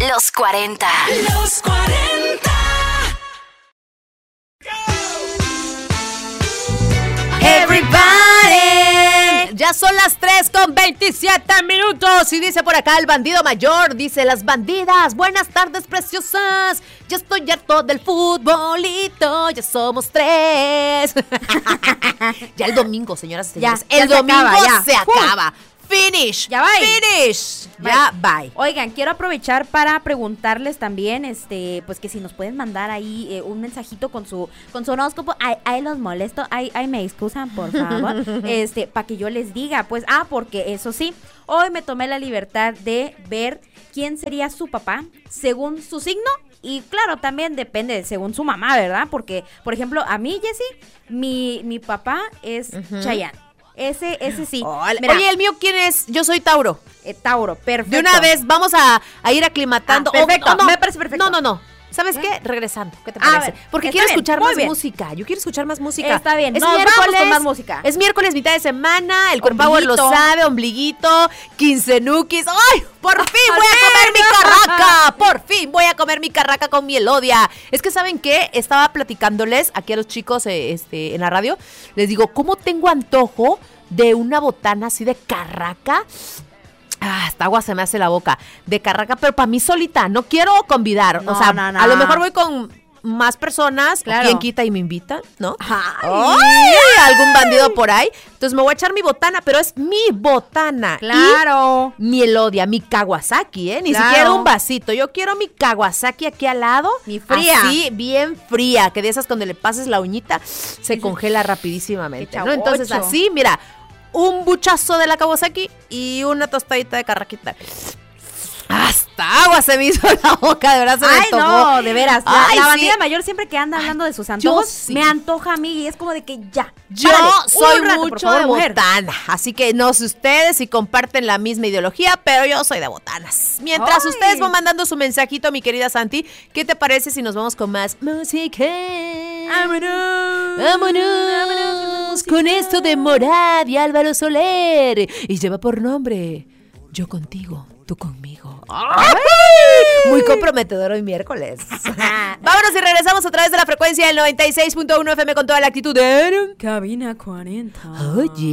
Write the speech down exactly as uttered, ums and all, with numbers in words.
Los cuarenta. Los cuarenta. Everybody. Ya son las tres con veintisiete minutos y dice por acá el bandido mayor, dice las bandidas, buenas tardes preciosas, ya estoy harto del futbolito, ya somos tres. Ya el domingo, señoras y señores, Ya, ya el se domingo acaba, ya. se ¡Fum! acaba. Finish. Ya bye. Finish. Ya bye. Oigan, quiero aprovechar para preguntarles también, este, pues que si nos pueden mandar ahí eh, un mensajito con su, con su horóscopo. Ahí, ahí los molesto, ahí, ahí me excusan, por favor, este, para que yo les diga, pues, ah, porque eso sí, hoy me tomé la libertad de ver quién sería su papá según su signo. Y claro, también depende según su mamá, ¿verdad? Porque, por ejemplo, a mí, Jessie, mi, mi papá es uh-huh. Chayanne. Ese, ese sí. Oh, Mira, oye, ¿el mío quién es? Yo soy Tauro. Eh, Tauro, perfecto. De una vez, vamos a, a ir aclimatando. Ah, perfecto, oh, no, me parece perfecto. No, no, no. ¿Sabes ¿Eh? qué? Regresando. ¿Qué te parece? Ver, Porque quiero bien, escuchar más bien. música. Yo quiero escuchar más música. Está bien. Es Nos miércoles, vamos con más música. Es miércoles, mitad de semana. El Core Power lo sabe. Ombliguito, quincenukis. ¡Ay! ¡Por fin voy a comer mi carraca! ¡Por fin voy a comer mi carraca con mielodia! Es que, ¿saben qué? Estaba platicándoles aquí a los chicos eh, este, en la radio. Les digo, ¿cómo tengo antojo de una botana así de carraca? Ah, hasta agua se me hace la boca. De carraca, pero para mí solita. No quiero convidar. No, o sea, no, no. a lo mejor voy con más personas. Claro. ¿Quién quita y me invitan? ¿No? Ay. ¡Ay! Algún bandido por ahí. Entonces me voy a echar mi botana, pero es mi botana. Claro. Y mielodia, mi Kawasaki, ¿eh? Ni claro. siquiera un vasito. Yo quiero mi Kawasaki aquí al lado. Mi fría. Así, bien fría. Que de esas cuando le pases la uñita, se congela rapidísimamente, ¿no? Entonces así, mira, un buchazo de la Kawasaki y una tostadita de carraquita. Hasta agua se me hizo la boca, de verdad se Ay, me tocó. no, de veras. La, Ay, la sí. bandida mayor siempre que anda hablando de sus antojos, sí. me antoja a mí y es como de que ya. Yo párale, soy rato, mucho favor, de mujer. botana, así que no sé ustedes si comparten la misma ideología, pero yo soy de botanas. Mientras Ay. ustedes van mandando su mensajito, mi querida Santi, ¿qué te parece si nos vamos con más música? ¡Vámonos! ¡Vámonos! ¡Vámonos! Con esto de Morad y Álvaro Soler. Y lleva por nombre Yo Contigo, Tú Conmigo. ¡Ay! Muy comprometedor hoy miércoles. Vámonos y regresamos a través de la frecuencia del noventa y seis punto uno F M con toda la actitud de Cabina cuarenta. Oye.